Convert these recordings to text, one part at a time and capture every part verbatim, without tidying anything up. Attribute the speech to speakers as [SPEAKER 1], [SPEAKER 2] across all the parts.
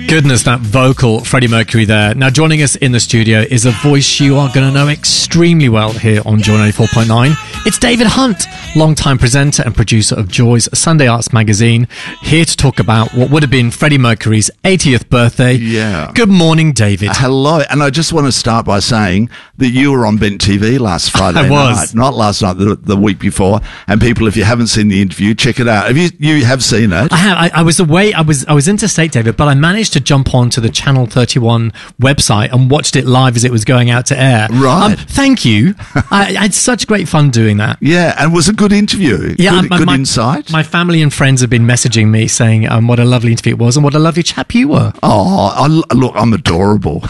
[SPEAKER 1] Goodness, that vocal Freddie Mercury there. Now, joining us in the studio is a voice you are going to know extremely well here on Joy ninety-four point nine. It's David Hunt, longtime presenter and producer of Joy's Sunday Arts magazine, here to talk about what would have been Freddie Mercury's eightieth birthday.
[SPEAKER 2] Yeah.
[SPEAKER 1] Good morning, David.
[SPEAKER 2] Uh, hello, and I just want to start by saying that you were on Bent T V last Friday
[SPEAKER 1] I was.
[SPEAKER 2] night, not last night, the, the week before. And people, if you haven't seen the interview, check it out. Have you? You have seen it?
[SPEAKER 1] I have. I, I was away. I was. I was interstate, David, but I managed to jump onto the Channel thirty-one website and watched it live as it was going out to air.
[SPEAKER 2] Right.
[SPEAKER 1] Um, thank you. I, I had such great fun doing that.
[SPEAKER 2] Yeah, and it was a good interview.
[SPEAKER 1] Yeah,
[SPEAKER 2] good,
[SPEAKER 1] my,
[SPEAKER 2] good
[SPEAKER 1] my,
[SPEAKER 2] insight.
[SPEAKER 1] My family and friends have been messaging me saying um, what a lovely interview it was and what a lovely chap you were.
[SPEAKER 2] Oh, I, look, I'm adorable.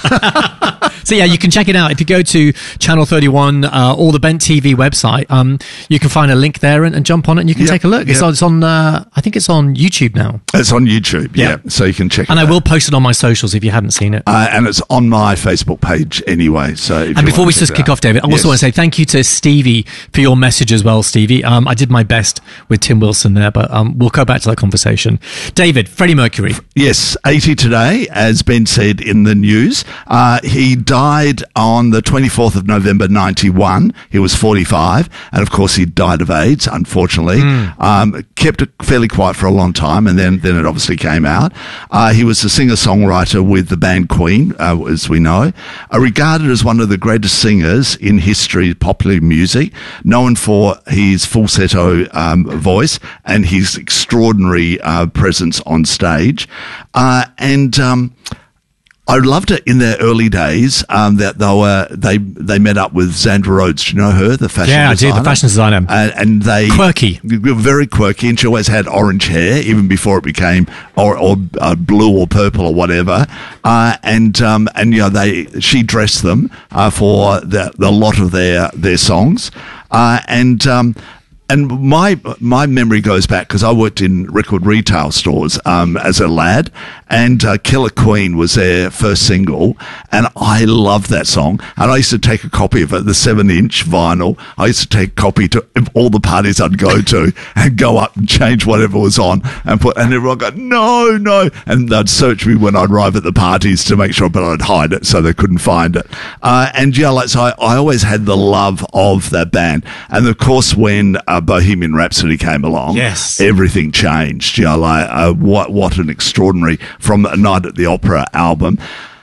[SPEAKER 1] So yeah, you can check it out. If you go to Channel thirty-one uh, or the Bent T V website, um, you can find a link there and, and jump on it and you can
[SPEAKER 2] Yep,
[SPEAKER 1] take a look. It's
[SPEAKER 2] yep.
[SPEAKER 1] on, it's on uh, I think it's on YouTube now.
[SPEAKER 2] It's on YouTube, yeah,
[SPEAKER 1] Yeah.
[SPEAKER 2] so you can check it
[SPEAKER 1] And
[SPEAKER 2] out.
[SPEAKER 1] I will post it on my socials if you haven't seen it.
[SPEAKER 2] Uh, and it's on my Facebook page anyway. So, if
[SPEAKER 1] And
[SPEAKER 2] you
[SPEAKER 1] before
[SPEAKER 2] want
[SPEAKER 1] we
[SPEAKER 2] to
[SPEAKER 1] just
[SPEAKER 2] check it
[SPEAKER 1] kick
[SPEAKER 2] out.
[SPEAKER 1] off, David, I also
[SPEAKER 2] Yes.
[SPEAKER 1] want to say thank you to Stevie for your message as well, Stevie. Um, I did my best with Tim Wilson there, but um, we'll go back to that conversation. David, Freddie Mercury.
[SPEAKER 2] Yes, eighty today, as Ben said in the news. Uh, he died on the twenty-fourth of November, ninety-one. He was forty-five. And of course, he died of AIDS, unfortunately.
[SPEAKER 1] Mm.
[SPEAKER 2] Um, kept it fairly quiet for a long time, and then, then it obviously came out. Uh, he was a singer-songwriter with the band Queen, uh, as we know. Uh, regarded as one of the greatest singers in history, popular music, known for his falsetto um, voice and his extraordinary uh, presence on stage. Uh, and um, I loved it in their early days um, that they were they they met up with Zandra Rhodes. Do you know her, the fashion
[SPEAKER 1] Yeah, I
[SPEAKER 2] designer?
[SPEAKER 1] do, the fashion designer.
[SPEAKER 2] And, and they
[SPEAKER 1] Quirky.
[SPEAKER 2] they were very quirky, and she always had orange hair, even before it became or, or uh, blue or purple or whatever. Uh, and um, and you know they she dressed them uh, for the, the lot of their their songs, uh, and. Um, And my my memory goes back because I worked in record retail stores um, as a lad, and uh, Killer Queen was their first single, and I loved that song. And I used to take a copy of it, the seven-inch vinyl. I used to take a copy to all the parties I'd go to and go up and change whatever was on, and put. And everyone go, no, no, and they'd search me when I'd arrive at the parties to make sure, but I'd hide it so they couldn't find it. Uh, and yeah, like so, I, I always had the love of that band, and of course when uh, Bohemian Rhapsody came along,
[SPEAKER 1] Yes.
[SPEAKER 2] everything changed. You know, like uh, what what an extraordinary From a Night at the Opera album.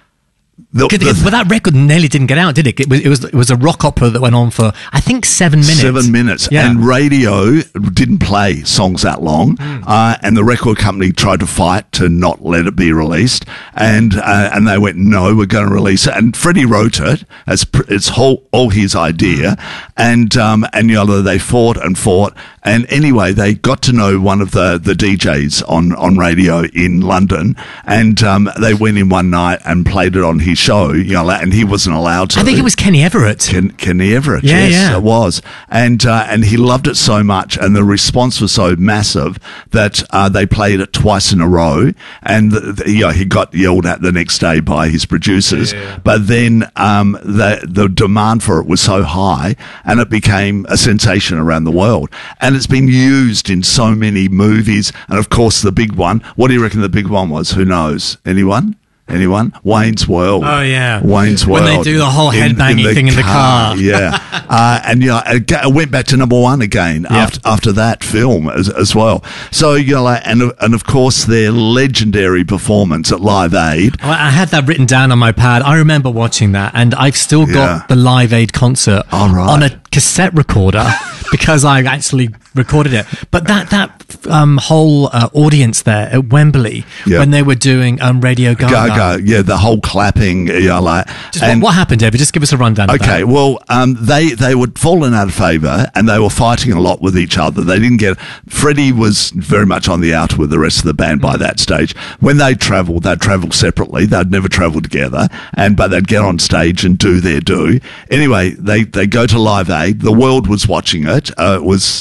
[SPEAKER 2] The,
[SPEAKER 1] Good,
[SPEAKER 2] the-
[SPEAKER 1] well, that record nearly didn't get out, did it? It was, it was it was a rock opera that went on for, I think, seven minutes.
[SPEAKER 2] Seven minutes.
[SPEAKER 1] Yeah.
[SPEAKER 2] And radio didn't play songs that long. Mm. Uh, and the record company tried to fight to not let it be released. And uh, and they went, no, we're going to release it. And Freddie wrote it. It's, it's whole, all his idea. And, um, and, you know, they fought and fought. And anyway, they got to know one of the, the D Js on, on radio in London. And um, they went in one night and played it on his show, you know, and he wasn't allowed to.
[SPEAKER 1] I think it was Kenny Everett.
[SPEAKER 2] Ken, Kenny Everett,
[SPEAKER 1] Yeah,
[SPEAKER 2] yes,
[SPEAKER 1] yeah.
[SPEAKER 2] it was. And uh, and he loved it so much, and the response was so massive that uh, they played it twice in a row, and the, the, you know, he got yelled at the next day by his producers.
[SPEAKER 1] Yeah.
[SPEAKER 2] But then um, the, the demand for it was so high, and it became a sensation around the world. And it's been used in so many movies, and of course the big one. What do you reckon the big one was? Who knows? Anyone? Anyone? Wayne's World.
[SPEAKER 1] Oh, yeah.
[SPEAKER 2] Wayne's
[SPEAKER 1] When
[SPEAKER 2] World.
[SPEAKER 1] they do the whole headbanging thing in the car.
[SPEAKER 2] Yeah. uh, and, you know, it ga- it went back to number one again
[SPEAKER 1] Yeah.
[SPEAKER 2] after, after that film as, as well. So, you know, like, and, and of course, their legendary performance at Live Aid.
[SPEAKER 1] Well, I had that written down on my pad. I remember watching that, and I've still got
[SPEAKER 2] Yeah.
[SPEAKER 1] the Live Aid concert
[SPEAKER 2] Oh, right.
[SPEAKER 1] on a cassette recorder because I actually recorded it. But that that um, whole uh, audience there at Wembley
[SPEAKER 2] Yeah.
[SPEAKER 1] when they were doing um, Radio Gaga.
[SPEAKER 2] Gaga, yeah, the whole clapping, you know, like.
[SPEAKER 1] Just what, what happened, David? Just give us a rundown.
[SPEAKER 2] Okay,
[SPEAKER 1] of that.
[SPEAKER 2] well, um, they they were falling out of favour, and they were fighting a lot with each other. They didn't get. Freddie was very much on the outer with the rest of the band by that stage. When they travelled, they'd travel separately. They'd never travel together, and but they'd get on stage and do their do. Anyway, they they go to Live Aid. The world was watching it. Uh, it was, it was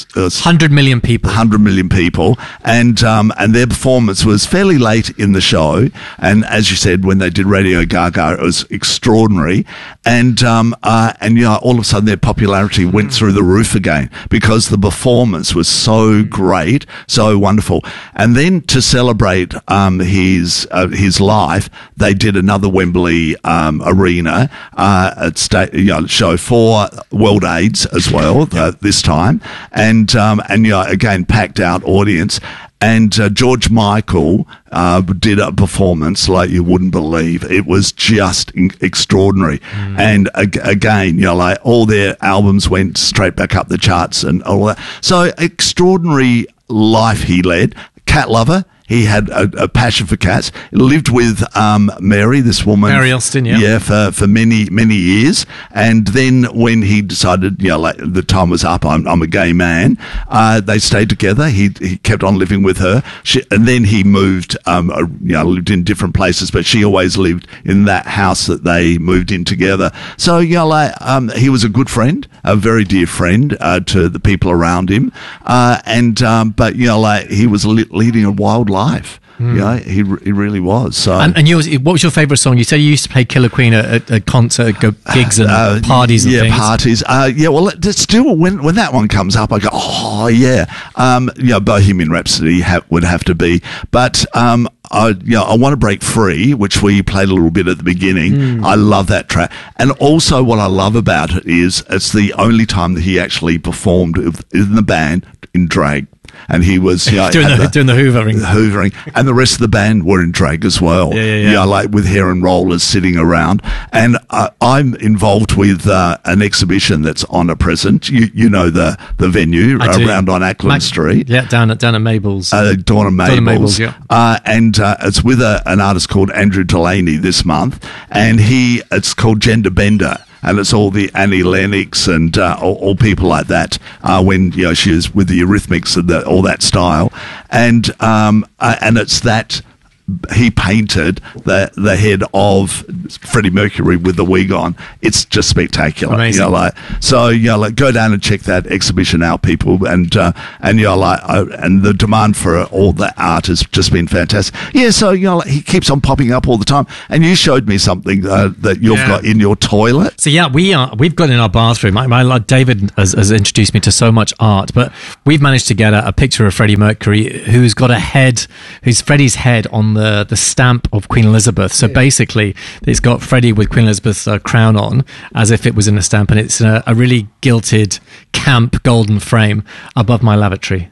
[SPEAKER 1] hundred million people.
[SPEAKER 2] one hundred million people, and um, and their performance was fairly late in the show. And as you said, when they did Radio Gaga, it was extraordinary. And um, uh, and you know, all of a sudden their popularity went through the roof again because the performance was so great, so wonderful. And then to celebrate um, his uh, his life, they did another Wembley um, Arena uh, at sta- you know, show for World AIDS as well uh, this time, and um, and you know, again packed out audience. And uh, George Michael uh, did a performance like you wouldn't believe. It was just in- extraordinary. Mm. And ag- again, you know, like all their albums went straight back up the charts and all that. So extraordinary life he led. Cat lover. He had a, a passion for cats. Lived with um, Mary, this woman.
[SPEAKER 1] Mary Elston, yeah.
[SPEAKER 2] Yeah, for, for many, many years. And then when he decided, you know, like the time was up, I'm, I'm a gay man, uh, they stayed together. He he kept on living with her. She, and then he moved, um, uh, you know, lived in different places, but she always lived in that house that they moved in together. So, you know, like, um, he was a good friend, a very dear friend uh, to the people around him. Uh, and, um, but, you know, like, he was le- leading a wild life. life. Mm. Yeah, he he really was. So,
[SPEAKER 1] and, and yours, what was your favourite song? You said you used to play Killer Queen at, at, at concert, at gigs and uh, parties and
[SPEAKER 2] yeah,
[SPEAKER 1] things.
[SPEAKER 2] Yeah, parties. Uh, yeah, well, it, still, when when that one comes up, I go, oh, yeah. Um, you know, Bohemian Rhapsody ha- would have to be. But, um, I, you know, I Want to Break Free, which we played a little bit at the beginning. Mm. I love that track. And also what I love about it is it's the only time that he actually performed in the band in drag. And he was, you know,
[SPEAKER 1] doing, the,
[SPEAKER 2] the,
[SPEAKER 1] doing the hoovering.
[SPEAKER 2] Hoovering. And the rest of the band were in drag as well.
[SPEAKER 1] Yeah, yeah, yeah.
[SPEAKER 2] You know, like with hair and rollers sitting around. And uh, I'm involved with uh, an exhibition that's on at present. You you know the, the venue
[SPEAKER 1] I
[SPEAKER 2] around
[SPEAKER 1] do.
[SPEAKER 2] on Ackland
[SPEAKER 1] Mac-
[SPEAKER 2] Street.
[SPEAKER 1] Yeah, down at, down at Mabel's.
[SPEAKER 2] Uh, Dawn and Mabel's.
[SPEAKER 1] Dawn and Mabel's, yeah.
[SPEAKER 2] Uh, and uh, it's with a, an artist called Andrew Delaney this month. And he, it's called Gender Bender. And it's all the Annie Lennox and uh, all, all people like that uh, when, you know, she was with the Eurythmics and the, all that style. And um, uh, and it's that he painted the the head of Freddie Mercury with the wig on. It's just spectacular.
[SPEAKER 1] Amazing.
[SPEAKER 2] You know, like, so, you know, like, go down and check that exhibition out, people. And, uh, and you know, like, uh, and the demand for all that art has just been fantastic. Yeah, so, you know, like, he keeps on popping up all the time. And you showed me something uh, that you've
[SPEAKER 1] Yeah.
[SPEAKER 2] got in your toilet.
[SPEAKER 1] So yeah, we are. We've got in our bathroom. My, my David has, has introduced me to so much art, but we've managed to get a, a picture of Freddie Mercury, who's got a head, who's Freddie's head on the the stamp of Queen Elizabeth. So yeah. basically, it's got Freddie with Queen Elizabeth's uh, crown on, as if it was in a stamp, and it's a, a really gilted, camp golden frame above my lavatory.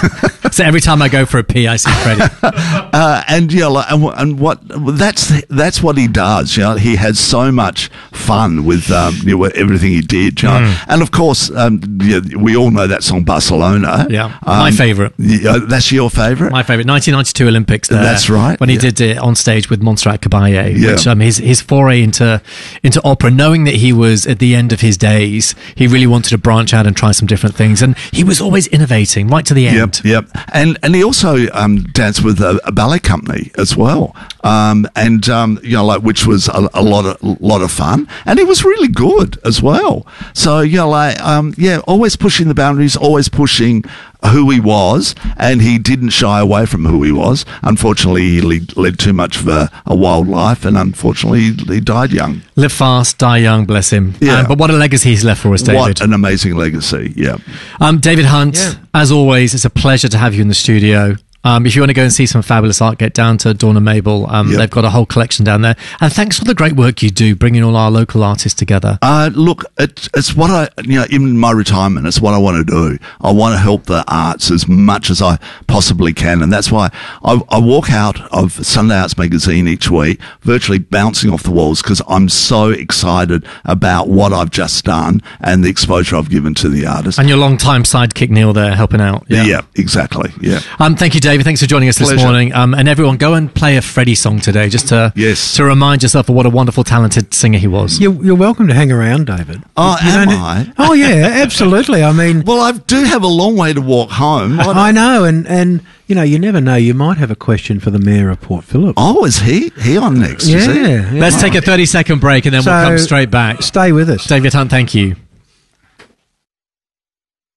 [SPEAKER 1] So every time I go for a pee, I see Freddie.
[SPEAKER 2] uh, and you know, like, and, and what that's that's what he does. You know, he has so much fun with um, you know, everything he did. You know? mm. And of course, um, yeah, we all know that song Barcelona.
[SPEAKER 1] Yeah,
[SPEAKER 2] um,
[SPEAKER 1] my favourite.
[SPEAKER 2] Yeah, that's your favourite.
[SPEAKER 1] My favourite, nineteen ninety-two Olympics. There,
[SPEAKER 2] that's right.
[SPEAKER 1] When he
[SPEAKER 2] yeah.
[SPEAKER 1] did it on stage with Montserrat Caballé,
[SPEAKER 2] yeah.
[SPEAKER 1] which um, his his foray into into opera, knowing that he was at the end of his days, he really wanted to branch out and try some different things, and he was always innovating right to the end.
[SPEAKER 2] Yep, yep. And and he also um, danced with a, a ballet company as well, um, and um, you know, like, which was a, a lot of lot of fun, and he was really good as well. So you know, like, um, yeah, always pushing the boundaries, always pushing who he was, and he didn't shy away from who he was. Unfortunately, he led, led too much of a, a wild life, and unfortunately, he, he died young.
[SPEAKER 1] Live fast, die young, bless him.
[SPEAKER 2] Yeah.
[SPEAKER 1] Um, but what a legacy he's left for us, David.
[SPEAKER 2] What an amazing legacy, yeah.
[SPEAKER 1] Um, David Hunt,
[SPEAKER 3] Yeah.
[SPEAKER 1] as always, it's a pleasure to have you in the studio. Um, if you want to go and see some fabulous art, get down to Dawn and Mabel. Um,
[SPEAKER 2] Yep.
[SPEAKER 1] They've got a whole collection down there. And thanks for the great work you do, bringing all our local artists together.
[SPEAKER 2] Uh, look, it, it's what I, you know, in my retirement, it's what I want to do. I want to help the arts as much as I possibly can. And that's why I, I walk out of Sunday Arts Magazine each week, virtually bouncing off the walls, because I'm so excited about what I've just done and the exposure I've given to the artists.
[SPEAKER 1] And your long-time sidekick Neil there helping out.
[SPEAKER 2] Yeah, exactly. Yeah.
[SPEAKER 1] Um, thank you, David. Thanks for joining us this
[SPEAKER 2] Pleasure.
[SPEAKER 1] morning. Um, and everyone, go and play a Freddie song today, just to
[SPEAKER 2] Yes.
[SPEAKER 1] to remind yourself of what a wonderful, talented singer he was.
[SPEAKER 3] You're, you're welcome to hang around, David.
[SPEAKER 2] Oh,
[SPEAKER 3] You
[SPEAKER 2] am
[SPEAKER 3] don't-
[SPEAKER 2] I?
[SPEAKER 3] Oh, yeah, absolutely. I mean,
[SPEAKER 2] Well, I do have a long way to walk home. I don't-
[SPEAKER 3] I know, and, and you know, you never know. You might have a question for the Mayor of Port Phillip.
[SPEAKER 2] Oh, is he? He on next, is he?
[SPEAKER 3] yeah, yeah.
[SPEAKER 1] Let's take a thirty-second break, and then we'll
[SPEAKER 3] So-
[SPEAKER 1] come straight back.
[SPEAKER 3] Stay with us.
[SPEAKER 1] David Hunt, thank you.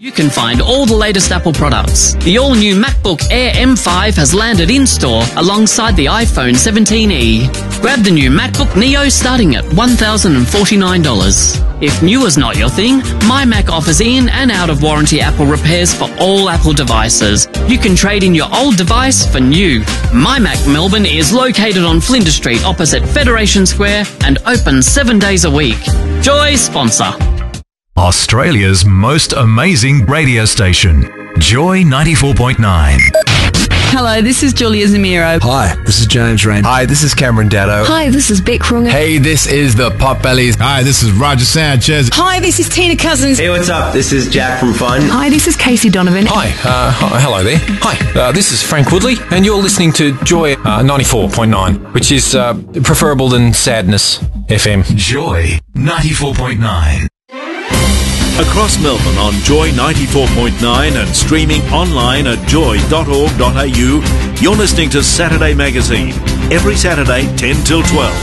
[SPEAKER 4] You can find all the latest Apple products. The all-new MacBook Air M five has landed in-store alongside the iPhone seventeen e. Grab the new MacBook Neo starting at one thousand forty-nine dollars. If new is not your thing, MyMac offers in and out-of-warranty Apple repairs for all Apple devices. You can trade in your old device for new. MyMac Melbourne is located on Flinders Street opposite Federation Square and open seven days a week. Joy sponsor.
[SPEAKER 5] Australia's most amazing radio station, Joy ninety-four point nine.
[SPEAKER 6] Hello, this is Julia Zamiro.
[SPEAKER 7] Hi, this is James Rain.
[SPEAKER 8] Hi, this is Cameron Daddo.
[SPEAKER 9] Hi, this is Beck Runga.
[SPEAKER 8] Hey, this is the Potbellies.
[SPEAKER 10] Hi, this is Roger Sanchez.
[SPEAKER 11] Hi, this is Tina Cousins.
[SPEAKER 12] Hey, what's up? This is Jack from Fun.
[SPEAKER 9] Hi, this is Casey Donovan.
[SPEAKER 13] Hi, uh, hello there. Hi, uh, this is Frank Woodley, and you're listening to Joy uh, ninety-four point nine, which is uh, preferable than Sadness F M.
[SPEAKER 5] Joy ninety-four point nine.
[SPEAKER 14] Across Melbourne on Joy ninety-four point nine and streaming online at joy dot org dot a u, you're listening to Saturday Magazine, every Saturday ten till twelve.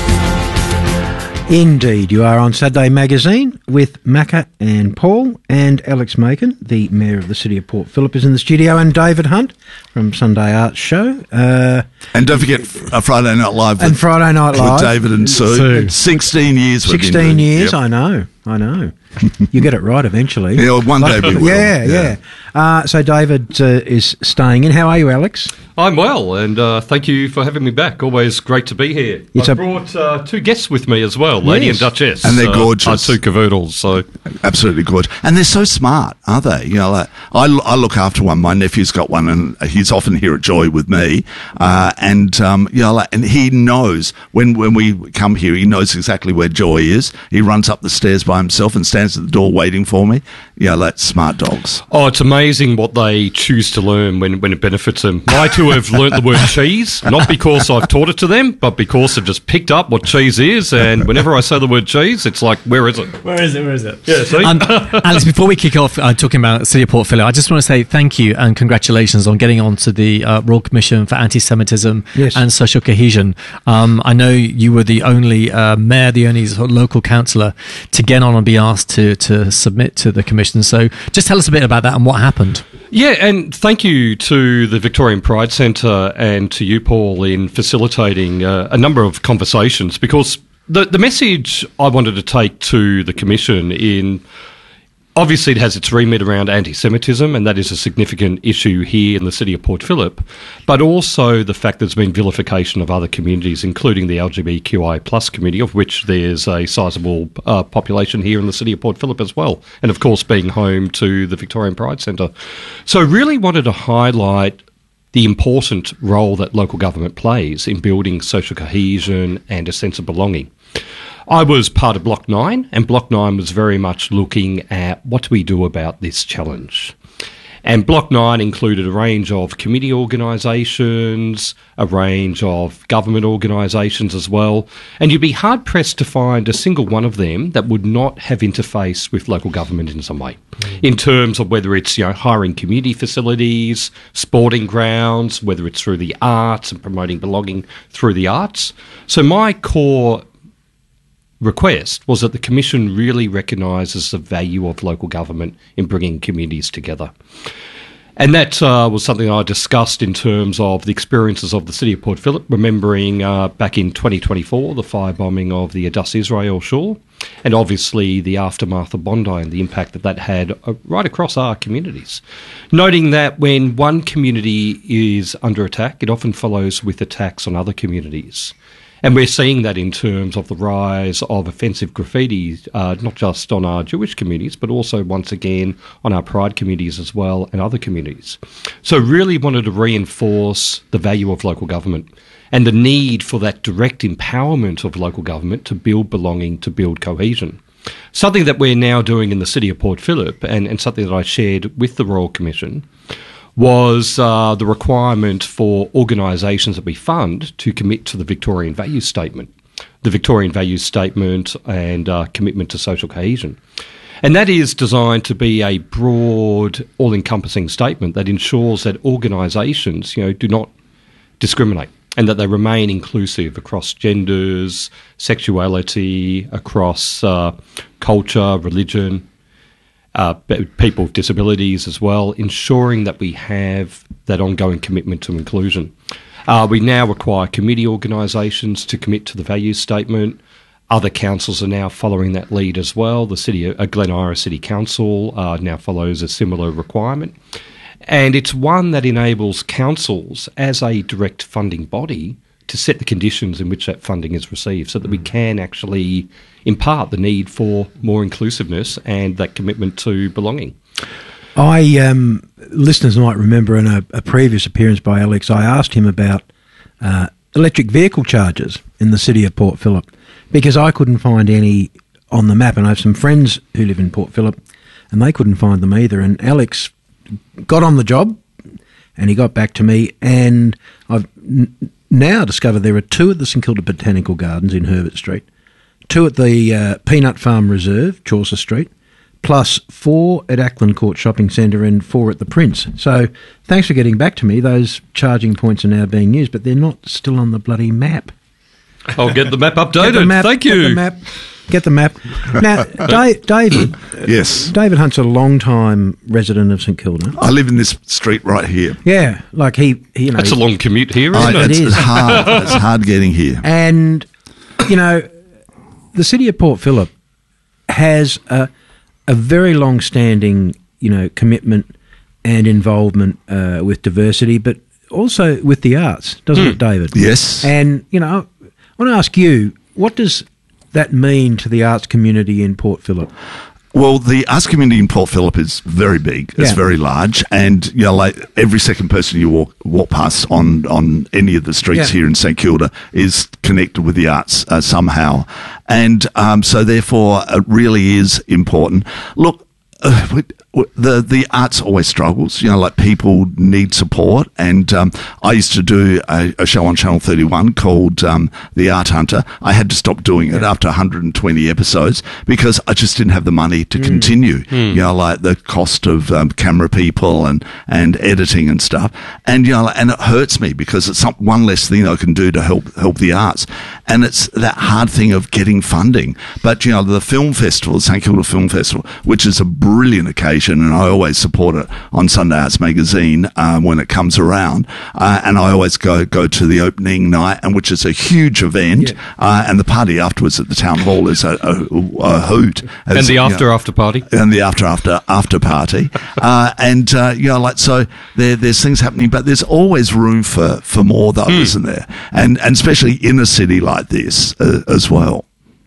[SPEAKER 3] Indeed, you are on Saturday Magazine with Macca and Paul, and Alex Macon, the Mayor of the City of Port Phillip, is in the studio, and David Hunt from Sunday Arts Show. Uh,
[SPEAKER 2] and don't forget uh, Friday Night Live.
[SPEAKER 3] And with, Friday Night Live.
[SPEAKER 2] With David and Sue.
[SPEAKER 3] Sue.
[SPEAKER 2] sixteen years.
[SPEAKER 3] sixteen years, yep. I know, I know. You get it right eventually.
[SPEAKER 2] Yeah, one day we will.
[SPEAKER 3] Yeah, yeah. yeah. Uh, so David uh, is staying in. How are you, Alex?
[SPEAKER 15] I'm well, and uh, thank you for having me back. Always great to be here. It's I've a... brought uh, two guests with me as well, Lady yes. and Duchess.
[SPEAKER 2] And they're gorgeous.
[SPEAKER 15] Uh, two cavoodles, so...
[SPEAKER 2] Absolutely gorgeous. And they're so smart, aren't they? You know, like, I, I look after one. My nephew's got one, and he's often here at Joy with me. Uh, and, um, you know, like, and he knows, when, when we come here, he knows exactly where Joy is. He runs up the stairs by himself and stands at the door waiting for me. Yeah, that's smart dogs.
[SPEAKER 15] Oh, it's amazing what they choose to learn when, when it benefits them. My two have learnt the word cheese, not because I've taught it to them, but because they've just picked up what cheese is, and whenever I say the word cheese, it's like, where is it?
[SPEAKER 1] Where is it? Where is it?
[SPEAKER 15] Yeah, see?
[SPEAKER 1] Um, Alex, before we kick off uh, talking about City of Port Phillip, I just want to say thank you and congratulations on getting onto the uh, Royal Commission for Anti-Semitism
[SPEAKER 3] yes.
[SPEAKER 1] and Social Cohesion. Um, I know you were the only uh, mayor, the only sort of local councillor to get on and be asked to, to submit to the commission. So just tell us a bit about that and what happened.
[SPEAKER 15] Yeah, and thank you to the Victorian Pride Centre and to you, Paul, in facilitating uh, a number of conversations, because the, the message I wanted to take to the Commission in... Obviously, it has its remit around anti-Semitism, and that is a significant issue here in the city of Port Phillip, but also the fact there's been vilification of other communities, including the L G B T Q I plus community, of which there's a sizable uh, population here in the city of Port Phillip as well, and of course being home to the Victorian Pride Centre. So really wanted to highlight the important role that local government plays in building social cohesion and a sense of belonging. I was part of Block nine, and Block nine was very much looking at what do we do about this challenge. And Block nine included a range of community organisations, a range of government organisations as well, and you'd be hard-pressed to find a single one of them that would not have interface with local government in some way, mm. in terms of whether it's, you know, hiring community facilities, sporting grounds, whether it's through the arts and promoting belonging through the arts. So my core request was that the Commission really recognises the value of local government in bringing communities together. And that uh, was something I discussed in terms of the experiences of the city of Port Phillip, remembering uh, back in twenty twenty-four, the firebombing of the Adus Israel Shore, and obviously the aftermath of Bondi and the impact that that had uh, right across our communities. Noting that when one community is under attack, it often follows with attacks on other communities. And we're seeing that in terms of the rise of offensive graffiti, uh, not just on our Jewish communities, but also, once again, on our Pride communities as well and other communities. So really wanted to reinforce the value of local government and the need for that direct empowerment of local government to build belonging, to build cohesion. Something that we're now doing in the city of Port Phillip, and, and something that I shared with the Royal Commission, was uh, the requirement for organisations that we fund to commit to the Victorian Values Statement, the Victorian Values Statement and uh, commitment to social cohesion. And that is designed to be a broad, all-encompassing statement that ensures that organisations, you know, do not discriminate and that they remain inclusive across genders, sexuality, across uh, culture, religion. uh, people with disabilities as well, ensuring that we have that ongoing commitment to inclusion. Uh, we now require community organisations to commit to the value statement. Other councils are now following that lead as well. The city, uh, Glen Iris City Council uh, now follows a similar requirement. And it's one that enables councils as a direct funding body to set the conditions in which that funding is received so that we can actually impart the need for more inclusiveness and that commitment to belonging.
[SPEAKER 3] I um, listeners might remember in a, a previous appearance by Alex, I asked him about uh, electric vehicle chargers in the city of Port Phillip because I couldn't find any on the map, and I have some friends who live in Port Phillip and they couldn't find them either. And Alex got on the job and he got back to me, and I've n- now discovered there are two at the St Kilda Botanical Gardens in Herbert Street, two at the uh, Peanut Farm Reserve, Chaucer Street, plus four at Ackland Court Shopping Centre and four at the Prince. So thanks for getting back to me. Those charging points are now being used, but they're not still on the bloody map.
[SPEAKER 15] I'll get the map updated.
[SPEAKER 3] Get the map,
[SPEAKER 15] Thank
[SPEAKER 3] get
[SPEAKER 15] you.
[SPEAKER 3] the map. Get the map. Now, da- David.
[SPEAKER 2] Yes.
[SPEAKER 3] David Hunt's a long-time resident of St Kilda.
[SPEAKER 2] I live in this street right here.
[SPEAKER 3] Yeah, like he, he you know.
[SPEAKER 15] That's a long commute here, isn't
[SPEAKER 2] I,
[SPEAKER 15] it?
[SPEAKER 2] it's,
[SPEAKER 3] It is.
[SPEAKER 2] it's hard. It's hard getting here.
[SPEAKER 3] And, you know, the city of Port Phillip has a, a very long-standing, you know, commitment and involvement uh, with diversity, but also with the arts, doesn't
[SPEAKER 15] Hmm.
[SPEAKER 3] it, David?
[SPEAKER 2] Yes.
[SPEAKER 3] And, you know, I want to ask you, what does that mean to the arts community in Port Phillip?
[SPEAKER 2] Well, the arts community in Port Phillip is very big. It's
[SPEAKER 3] Yeah.
[SPEAKER 2] very large, and you know, like every second person you walk walk past on, on any of the streets
[SPEAKER 3] Yeah.
[SPEAKER 2] here in St Kilda is connected with the arts uh, somehow, and um, so therefore it really is important. Look. Uh, we, the the arts always struggles, you know, like people need support, and um, I used to do a, a show on Channel thirty-one called um, The Art Hunter. I had to stop doing it after one hundred twenty episodes because I just didn't have the money to mm. continue, mm. you know, like the cost of um, camera people and, and editing and stuff, and you know, like, and it hurts me because it's some, one less thing I can do to help help the arts, and it's that hard thing of getting funding. But you know, the film festival, the St Kilda Film Festival, which is a brilliant occasion, and I always support it on Sunday Arts Magazine um, when it comes around, uh, and I always go go to the opening night, and which is a huge event, yeah. uh, and the party afterwards at the town hall is a, a, a hoot,
[SPEAKER 15] as, and the after you know, after party,
[SPEAKER 2] and the after after after party, uh, and uh, you know, like so, there there's things happening, but there's always room for for more, though, mm. isn't there? And and especially in a city like this uh, as well.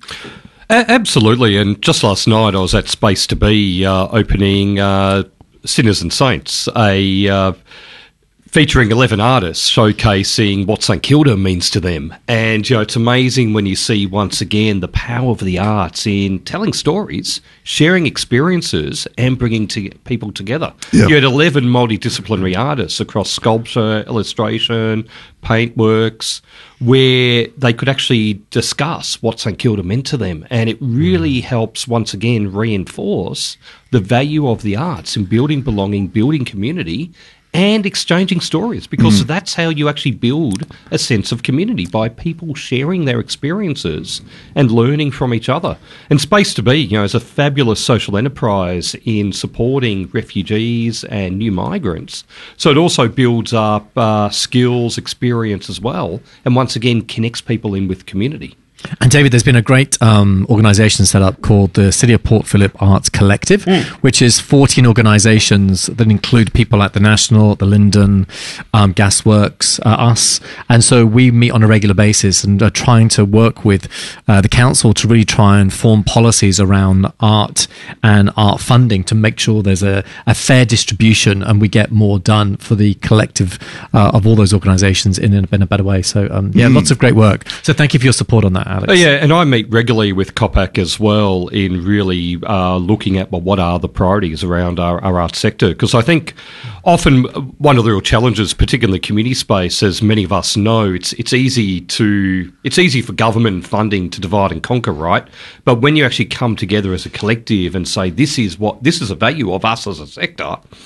[SPEAKER 15] A- absolutely, and just last night I was at Space to Be uh, opening uh, Sinners and Saints, a uh, featuring eleven artists showcasing what St Kilda means to them. And, you know, it's amazing when you see once again the power of the arts in telling stories, sharing experiences and bringing to people together. Yep. You had eleven multidisciplinary artists across sculpture, illustration, paintworks, where they could actually discuss what St Kilda meant to them. And it really mm. helps, once again, reinforce the value of the arts in building belonging, building community, and exchanging stories, because mm. that's how you actually build a sense of community, by people sharing their experiences and learning from each other. And Space to Be, you know, is a fabulous social enterprise in supporting refugees and new migrants. So it also builds up uh, skills, experience as well, and once again connects people in with community.
[SPEAKER 1] And David, there's been a great um, organisation set up called the City of Port Phillip Arts Collective, mm. which is fourteen organisations that include people at the National, the Linden, um, Gasworks, uh, us. And so we meet on a regular basis and are trying to work with uh, the council to really try and form policies around art and art funding to make sure there's a, a fair distribution and we get more done for the collective uh, of all those organisations in, in a better way. So, um, yeah, mm. lots of great work. So thank you for your support on that, Alex.
[SPEAKER 15] Oh, yeah, and I meet regularly with COPAC as well in really uh, looking at well, what are the priorities around our, our arts sector, because I think often one of the real challenges, particularly in the community space, as many of us know, it's it's easy to it's easy for government funding to divide and conquer, right? But when you actually come together as a collective and say this is what this is a value of us as a sector,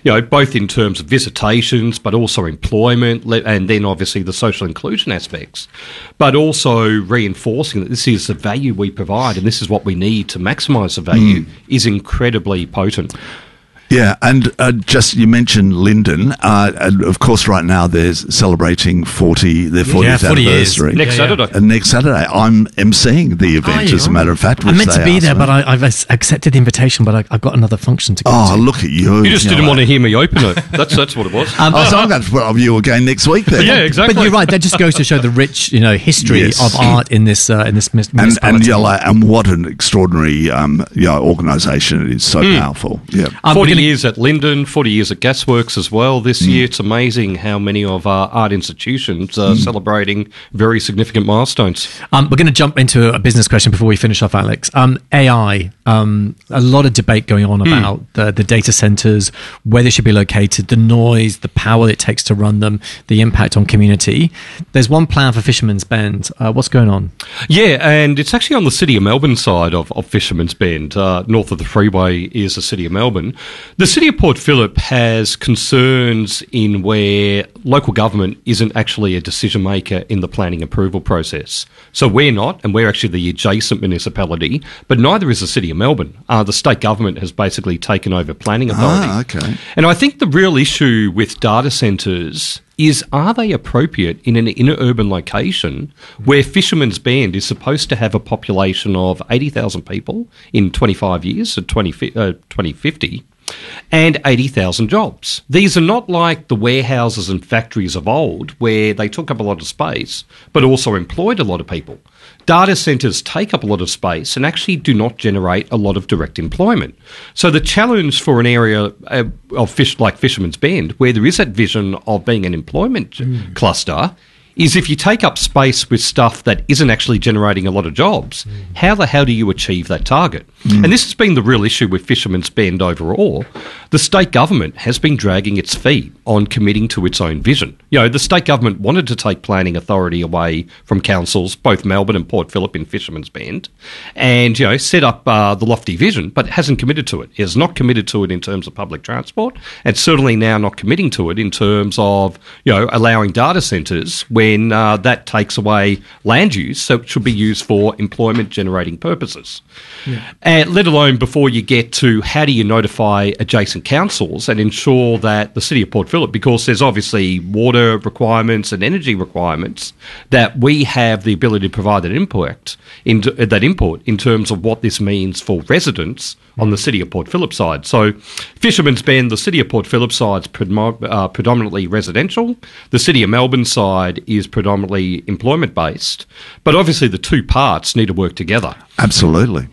[SPEAKER 15] you know, both in terms of visitations, but also employment, and then obviously the social inclusion aspects, but also reinforcing that this is the value we provide and this is what we need to maximise the value mm. is incredibly potent.
[SPEAKER 2] Yeah, and uh, just you mentioned Lyndon, uh, and of course, right now they're celebrating forty their fortieth
[SPEAKER 1] yeah, forty
[SPEAKER 2] anniversary
[SPEAKER 15] years. Next
[SPEAKER 1] yeah,
[SPEAKER 15] Saturday.
[SPEAKER 2] Yeah. Uh, next Saturday, I'm emceeing the event. As a matter of fact,
[SPEAKER 1] I meant to be there,
[SPEAKER 2] me.
[SPEAKER 1] but I, I've accepted the invitation, but I, I've got another function to go
[SPEAKER 2] oh,
[SPEAKER 1] to.
[SPEAKER 2] Oh, look at you!
[SPEAKER 15] You just
[SPEAKER 2] you
[SPEAKER 15] didn't
[SPEAKER 2] know,
[SPEAKER 15] want to hear me open it. That's that's what it was.
[SPEAKER 2] Um, oh, so I'm going to put on you again next week. Then,
[SPEAKER 15] yeah, exactly.
[SPEAKER 1] But you're right. That just goes to show the rich, you know, history
[SPEAKER 2] yes.
[SPEAKER 1] of art in this uh, in this mis-
[SPEAKER 2] and
[SPEAKER 1] municipality.
[SPEAKER 2] and, you know, and what an extraordinary um, you know, organisation it is. So mm. powerful. Yeah,
[SPEAKER 15] um, forty gonna... years at Lyndon. forty years at Gasworks as well this mm. year. It's amazing how many of our art institutions are mm. celebrating very significant milestones.
[SPEAKER 1] Um, we're going to jump into a business question before we finish off, Alex. Um, A I, um, a lot of debate going on about mm. the, the data centres, where they should be located, the noise, the power it takes to run them, the impact on community. There's one plan for Fisherman's Bend. Uh, what's going on?
[SPEAKER 15] Yeah, and it's actually on the City of Melbourne side of, of Fisherman's Bend. Uh, north of the freeway is the City of Melbourne. The City of Port Phillip has concerns in where local government isn't actually a decision maker in the planning approval process. So we're not, and we're actually the adjacent municipality, but neither is the City of Melbourne. Uh, the state government has basically taken over planning authority.
[SPEAKER 2] Ah, okay.
[SPEAKER 15] And I think the real issue with data centres is, are they appropriate in an inner urban location where Fisherman's Bend is supposed to have a population of eighty thousand people in twenty-five years, so twenty, uh, twenty fifty, and eighty thousand jobs? These are not like the warehouses and factories of old where they took up a lot of space but also employed a lot of people. Data centres take up a lot of space and actually do not generate a lot of direct employment. So the challenge for an area uh, of fish like Fisherman's Bend, where there is that vision of being an employment mm. cluster, is if you take up space with stuff that isn't actually generating a lot of jobs, mm. how the hell do you achieve that target? Mm. And this has been the real issue with Fisherman's Bend overall. The state government has been dragging its feet on committing to its own vision. You know, the state government wanted to take planning authority away from councils, both Melbourne and Port Phillip in Fisherman's Bend, and, you know, set up uh, the lofty vision, but it hasn't committed to it. It has not committed to it in terms of public transport, and certainly now not committing to it in terms of, you know, allowing data centres where when uh, that takes away land use, so it should be used for employment-generating purposes. Yeah. And let alone before you get to how do you notify adjacent councils and ensure that the City of Port Phillip, because there's obviously water requirements and energy requirements, that we have the ability to provide that input, in, that input in terms of what this means for residents on the City of Port Phillip side. So Fisherman's Bend, the City of Port Phillip side is predom- uh, predominantly residential. The City of Melbourne side is predominantly employment-based. But obviously the two parts need to work together.
[SPEAKER 2] Absolutely.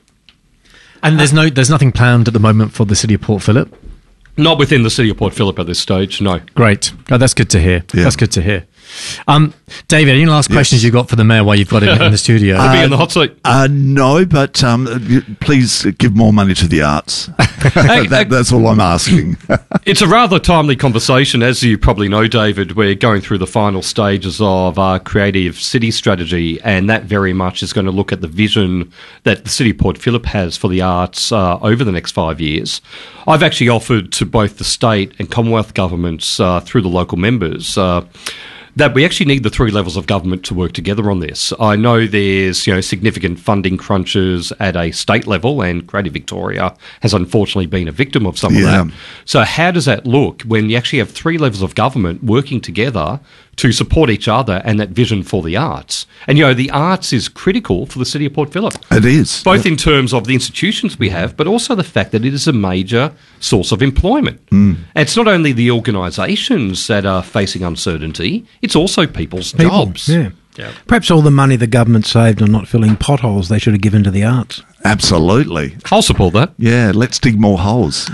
[SPEAKER 1] And there's no, there's nothing planned at the moment for the City of Port Phillip?
[SPEAKER 15] Not within the City of Port Phillip at this stage, no.
[SPEAKER 1] Great. Oh, that's good to hear.
[SPEAKER 2] Yeah.
[SPEAKER 1] That's good to hear. Um, David, any last yes. questions you've got for the Mayor while you've got him in the studio?
[SPEAKER 15] He'll be in the hot seat.
[SPEAKER 2] Uh, no, but um, please give more money to the arts.
[SPEAKER 15] Hey,
[SPEAKER 2] that, that's all I'm asking.
[SPEAKER 15] It's a rather timely conversation. As you probably know, David, we're going through the final stages of our creative city strategy, and that very much is going to look at the vision that the City of Port Phillip has for the arts uh, over the next five years. I've actually offered to both the state and Commonwealth governments uh, through the local members uh, that we actually need the three levels of government to work together on this. I know there's, you know, significant funding crunches at a state level, and Creative Victoria has unfortunately been a victim of some
[SPEAKER 2] yeah.
[SPEAKER 15] of that. So how does that look when you actually have three levels of government working together to support each other and that vision for the arts? And, you know, the arts is critical for the City of Port Phillip.
[SPEAKER 2] It is.
[SPEAKER 15] Both in terms of the institutions we have, but also the fact that it is a major source of employment.
[SPEAKER 2] Mm.
[SPEAKER 15] And it's not only the organisations that are facing uncertainty, it's also people's
[SPEAKER 3] People,
[SPEAKER 15] jobs.
[SPEAKER 3] Yeah.
[SPEAKER 15] Yeah.
[SPEAKER 3] Perhaps all the money the government saved on not filling potholes they should have given to the arts.
[SPEAKER 2] Absolutely.
[SPEAKER 15] I'll support that.
[SPEAKER 2] Yeah, let's dig more holes.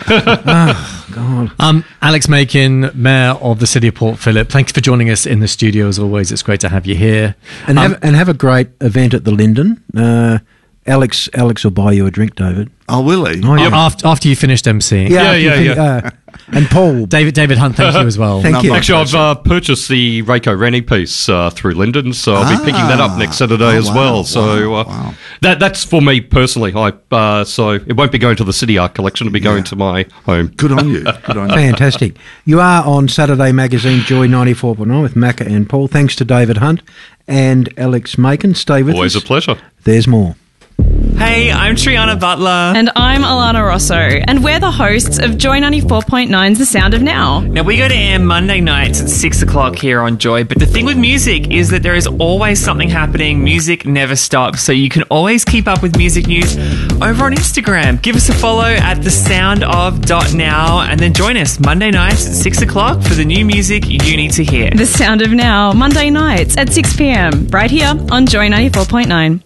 [SPEAKER 3] Oh, God.
[SPEAKER 1] Um, Alex Makin, Mayor of the City of Port Phillip, thanks for joining us in the studio as always. It's great to have you here.
[SPEAKER 3] And,
[SPEAKER 1] um,
[SPEAKER 3] have, and have a great event at the Lyndon. Uh, Alex Alex will buy you a drink, David.
[SPEAKER 2] Oh, will he?
[SPEAKER 3] Oh, yeah.
[SPEAKER 1] after, after you finished emceeing.
[SPEAKER 3] Yeah,
[SPEAKER 15] yeah, yeah.
[SPEAKER 3] Fin- uh, And Paul.
[SPEAKER 1] David David Hunt, thank you as well.
[SPEAKER 3] Thank
[SPEAKER 2] Not
[SPEAKER 3] you.
[SPEAKER 2] my
[SPEAKER 15] Actually, I've
[SPEAKER 2] pleasure.
[SPEAKER 15] uh, purchased the Reiko Rennie piece uh, through Linden, so I'll be picking that up next Saturday
[SPEAKER 2] Oh,
[SPEAKER 15] as
[SPEAKER 2] wow,
[SPEAKER 15] well. So
[SPEAKER 2] wow,
[SPEAKER 15] uh,
[SPEAKER 2] wow.
[SPEAKER 15] that that's for me personally. I, uh, so it won't be going to the City Art Collection; it'll be going to my home.
[SPEAKER 2] Good on you. Good on you.
[SPEAKER 3] Fantastic. You are on Saturday Magazine Joy ninety-four point nine with Macca and Paul. Thanks to David Hunt and Alex Macon. Stay with
[SPEAKER 15] Always
[SPEAKER 3] us.
[SPEAKER 15] a pleasure.
[SPEAKER 3] There's more.
[SPEAKER 7] Hey, I'm Triana Butler.
[SPEAKER 6] And I'm Alana Rosso, and we're the hosts of Joy ninety-four point nine's The Sound of Now.
[SPEAKER 7] Now, we go to air Monday nights at six o'clock here on Joy, but the thing with music is that there is always something happening. Music never stops, so you can always keep up with music news over on Instagram. Give us a follow at the sound of dot now, and then join us Monday nights at six o'clock for the new music you need to hear.
[SPEAKER 6] The Sound of Now, Monday nights at six p.m, right here on Joy ninety-four point nine.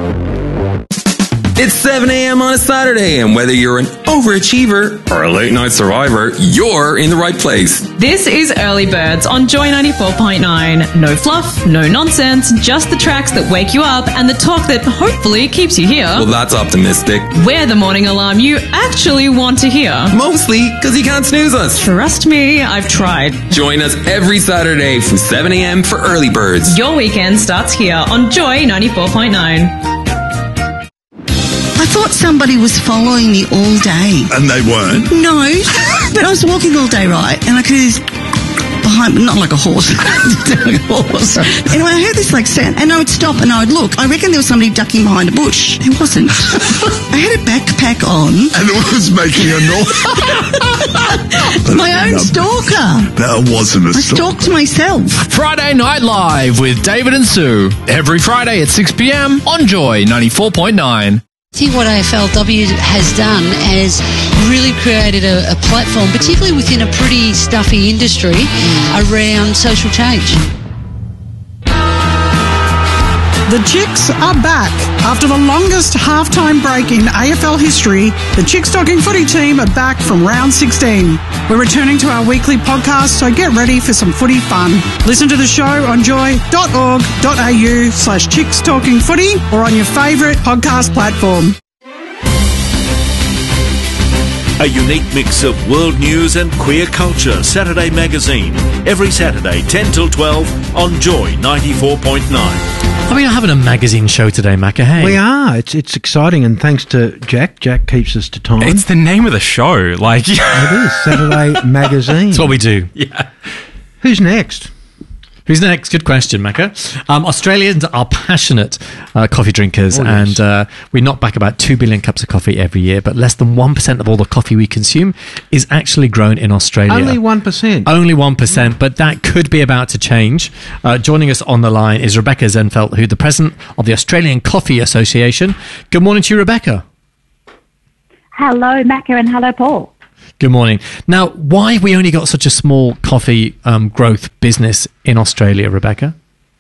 [SPEAKER 8] It's seven a.m. on a Saturday, and whether you're an overachiever or a late night survivor, you're in the right place.
[SPEAKER 6] This is Early Birds on Joy ninety-four point nine. No fluff, no nonsense, just the tracks that wake you up and the talk that hopefully keeps you here.
[SPEAKER 8] Well, that's optimistic.
[SPEAKER 6] We're the morning alarm you actually want to hear.
[SPEAKER 8] Mostly because you can't snooze us.
[SPEAKER 6] Trust me, I've tried.
[SPEAKER 8] Join us every Saturday from seven a.m. for Early Birds.
[SPEAKER 6] Your weekend starts here on Joy ninety-four point nine.
[SPEAKER 11] I thought somebody was following me all day.
[SPEAKER 2] And they weren't?
[SPEAKER 11] No, but I was walking all day, right? And I could hear this behind me, not like a horse, like a horse. Anyway, I heard this like sound, and I would stop and I would look. I reckon there was somebody ducking behind a bush. It wasn't. I had a backpack on.
[SPEAKER 2] And it was making a noise.
[SPEAKER 11] My own stalker.
[SPEAKER 2] That wasn't a
[SPEAKER 11] I
[SPEAKER 2] stalker.
[SPEAKER 11] stalked myself.
[SPEAKER 16] Friday Night Live with David and Sue. Every Friday at six p.m. on Joy ninety-four point nine.
[SPEAKER 17] I think what A F L W has done is really created a, a platform, particularly within a pretty stuffy industry, around social change.
[SPEAKER 18] The Chicks are back. After the longest halftime break in A F L history, the Chicks Talking Footy team are back from round sixteen. We're returning to our weekly podcast, so get ready for some footy fun. Listen to the show on joy dot org dot a u slash Chicks Talking Footy or on your favourite podcast platform.
[SPEAKER 14] A unique mix of world news and queer culture. Saturday Magazine. Every Saturday, ten till twelve on Joy ninety-four point nine.
[SPEAKER 1] Are we not having a magazine show today, Macca? Hey.
[SPEAKER 3] We are. It's it's exciting, and thanks to Jack. Jack keeps us to time.
[SPEAKER 19] It's the name of the show. Like
[SPEAKER 3] It is Saturday Magazine.
[SPEAKER 1] That's what we do.
[SPEAKER 19] Yeah.
[SPEAKER 3] Who's next?
[SPEAKER 1] Who's next? Good question, Macca. Um, Australians are passionate uh, coffee drinkers,
[SPEAKER 3] Oh, yes.
[SPEAKER 1] and uh, we knock back about two billion cups of coffee every year, but less than one percent of all the coffee we consume is actually grown in Australia.
[SPEAKER 3] Only one percent.
[SPEAKER 1] Only one percent, but that could be about to change. Uh, joining us on the line is Rebecca Zenfeld, who's the president of the Australian Coffee Association. Good morning to you, Rebecca.
[SPEAKER 20] Hello, Macca, and hello, Paul.
[SPEAKER 1] Good morning. Now, why have we only got such a small coffee um, growth business in Australia, Rebecca?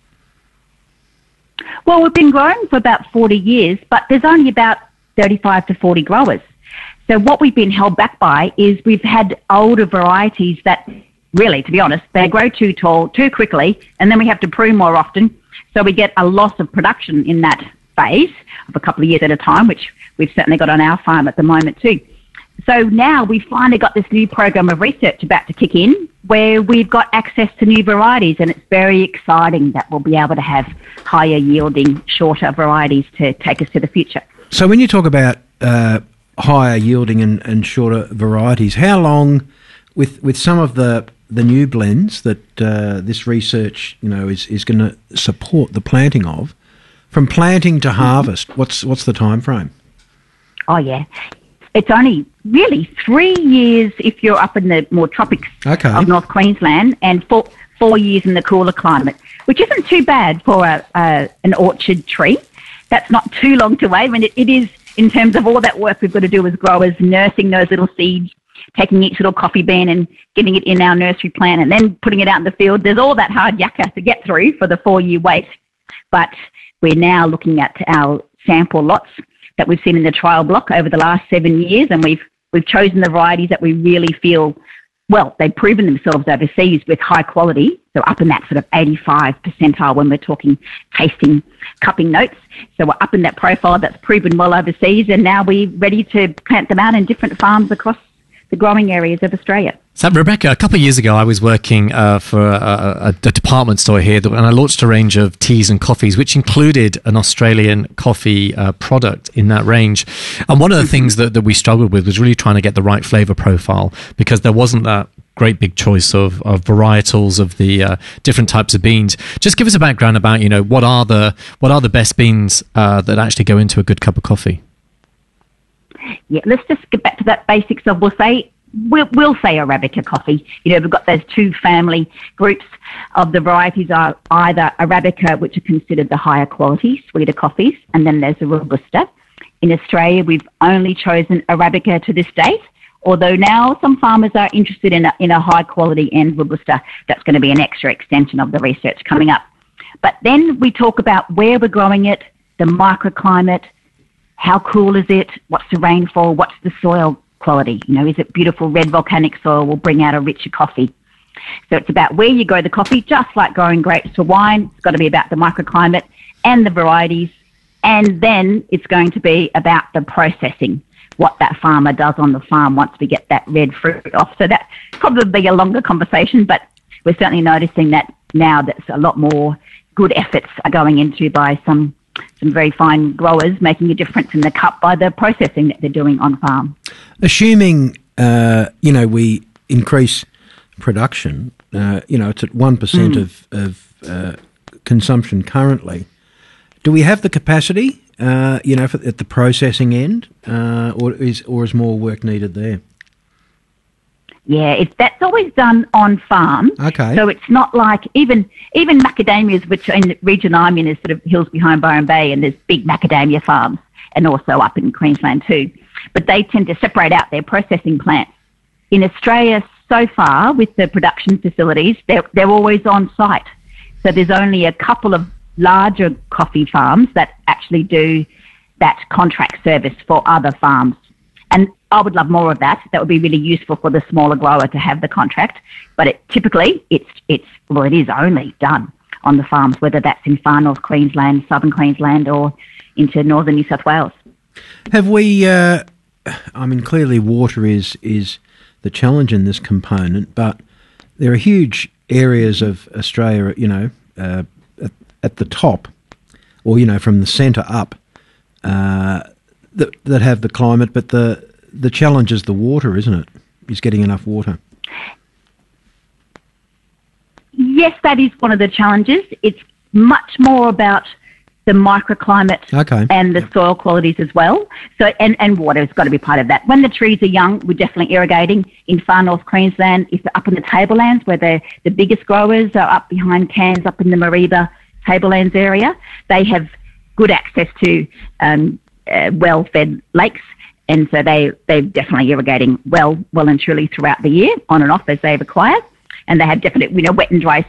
[SPEAKER 20] Well, we've been growing for about forty years, but there's only about thirty-five to forty growers. So what we've been held back by is we've had older varieties that really, to be honest, they grow too tall, too quickly, and then we have to prune more often. So we get a loss of production in that phase of a couple of years at a time, which we've certainly got on our farm at the moment too. So now we've finally got this new program of research about to kick in where we've got access to new varieties, and it's very exciting that we'll be able to have higher yielding, shorter varieties to take us to the future.
[SPEAKER 3] So when you talk about uh, higher yielding and, and shorter varieties, how long, with with some of the the new blends that uh, this research, you know, is, is going to support the planting of, from planting to harvest, what's what's the time frame?
[SPEAKER 20] Oh, yeah. It's only really three years if you're up in the more tropics
[SPEAKER 3] Okay.
[SPEAKER 20] of North Queensland, and four, four years in the cooler climate, which isn't too bad for a, a, an orchard tree. That's not too long to wait. I mean, it, it is, in terms of all that work we've got to do as growers, nursing those little seeds, taking each little coffee bean and getting it in our nursery plant and then putting it out in the field. There's all that hard yakka to get through for the four-year wait. But we're now looking at our sample lots that we've seen in the trial block over the last seven years, and we've we've chosen the varieties that we really feel, well, they've proven themselves overseas with high quality, so up in that sort of eighty-five percentile when we're talking tasting, cupping notes. So we're up in that profile that's proven well overseas, and now we're ready to plant them out in different farms across the growing areas of Australia.
[SPEAKER 1] So, Rebecca, a couple of years ago, I was working uh, for a, a, a department store here, and I launched a range of teas and coffees, which included an Australian coffee uh, product in that range. And one of the things that, that we struggled with was really trying to get the right flavour profile, because there wasn't that great big choice of, of varietals of the uh, different types of beans. Just give us a background about, you know, what are the what are the best beans uh, that actually go into a good cup of coffee?
[SPEAKER 20] Yeah, let's just get back to that basics of, we'll say, we'll, we'll say Arabica coffee. You know, we've got those two family groups of the varieties are either Arabica, which are considered the higher quality, sweeter coffees, and then there's a Robusta. In Australia, we've only chosen Arabica to this date, although now some farmers are interested in a, in a high quality end Robusta. That's going to be an extra extension of the research coming up. But then we talk about where we're growing it, the microclimate, how cool is it, what's the rainfall, what's the soil quality. You know, is it beautiful red volcanic soil will bring out a richer coffee. So it's about where you grow the coffee, just like growing grapes for wine. It's got to be about the microclimate and the varieties. And then it's going to be about the processing, what that farmer does on the farm once we get that red fruit off. So that's probably a longer conversation, but we're certainly noticing that now that's a lot more good efforts are going into by some some very fine growers, making a difference in the cup by the processing that they're doing on farm.
[SPEAKER 3] Assuming, uh, you know, we increase production, uh, you know, it's at one percent
[SPEAKER 20] Mm.
[SPEAKER 3] of, of uh, consumption currently. Do we have the capacity, uh, you know, for, at the processing end, uh, or is or is more work needed there?
[SPEAKER 20] Yeah, it's, that's always done on farm.
[SPEAKER 3] Okay.
[SPEAKER 20] So it's not like even even macadamias, which in the region I'm in is sort of hills behind Byron Bay, and there's big macadamia farms, and also up in Queensland too. But they tend to separate out their processing plants. In Australia, so far, with the production facilities, they're, they're always on site. So there's only a couple of larger coffee farms that actually do that contract service for other farms. And I would love more of that. That would be really useful for the smaller grower to have the contract. But it, typically, it's, it's well, it is only done on the farms, whether that's in far north Queensland, southern Queensland, or into northern New South Wales.
[SPEAKER 3] Have we, uh, I mean, clearly water is, is the challenge in this component, but there are huge areas of Australia, you know, uh, at, at the top, or, you know, from the centre up, uh, that, that have the climate, but the, the challenge is the water, isn't it? Is getting enough water.
[SPEAKER 20] Yes, that is one of the challenges. It's much more about the microclimate
[SPEAKER 3] Okay.
[SPEAKER 20] and the soil qualities as well. So, and, and water has got to be part of that. When the trees are young, we're definitely irrigating. In far north Queensland, if they're up in the tablelands where the the biggest growers are up behind Cairns, up in the Mareeba tablelands area, they have good access to um, uh, well-fed lakes. And so they, they're definitely irrigating well, well and truly throughout the year, on and off as they've acquired. And they have definite, you know, wet and dry